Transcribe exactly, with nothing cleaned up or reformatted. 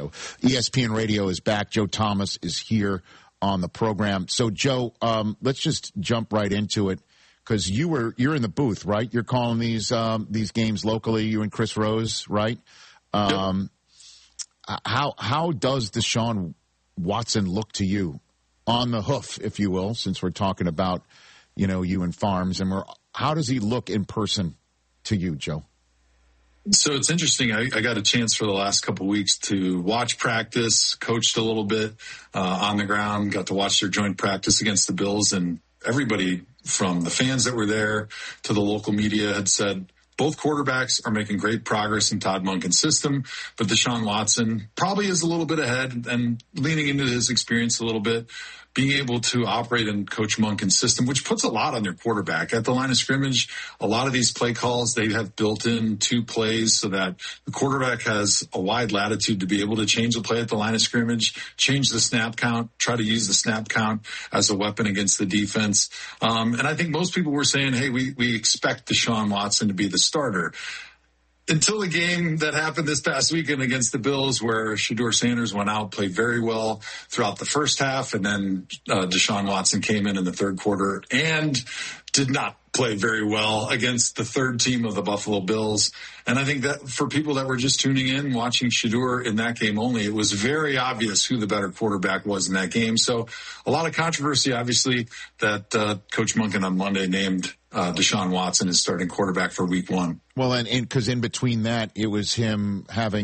Radio. E S P N Radio is back. Joe Thomas is here on the program. So, Joe, um, let's just jump right into it because you were you're in the booth, right? You're calling these um, these games locally. You and Chris Rose, right? Um, yep. How how does Deshaun Watson look to you on the hoof, if you will, since we're talking about you know you and Farms, and we're how does he look in person to you, Joe? So it's interesting. I, I got a chance for the last couple of weeks to watch practice, coached a little bit uh, on the ground, got to watch their joint practice against the Bills, and everybody from the fans that were there to the local media had said both quarterbacks are making great progress in Todd Monken's system, but Deshaun Watson probably is a little bit ahead and leaning into his experience a little bit, being able to operate in Coach Monken's system, which puts a lot on your quarterback. At the line of scrimmage, a lot of these play calls, they have built in two plays so that the quarterback has a wide latitude to be able to change the play at the line of scrimmage, change the snap count, try to use the snap count as a weapon against the defense. Um, and I think most people were saying, hey, we, we expect Deshaun Watson to be the starter. Until the game that happened this past weekend against the Bills where Shedeur Sanders went out, played very well throughout the first half, and then uh, Deshaun Watson came in in the third quarter and did not play very well against the third team of the Buffalo Bills. And I think that for people that were just tuning in, watching Shedeur in that game only, it was very obvious who the better quarterback was in that game. So a lot of controversy, obviously, that uh, Coach Monken on Monday named uh, Deshaun Watson as starting quarterback for week one. Well, and because in between that, it was him having